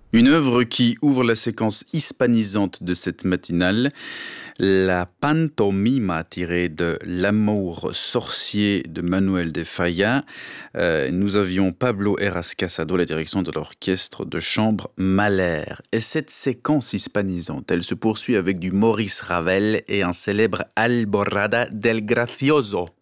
Une œuvre qui ouvre la séquence hispanisante de cette matinale, la pantomima tirée de L'amour sorcier de Manuel de Falla. Nous avions Pablo Heras Casado, la direction de l'orchestre de chambre Mahler. Et cette séquence hispanisante, elle se poursuit avec du Maurice Ravel et un célèbre Alborada del Gracioso.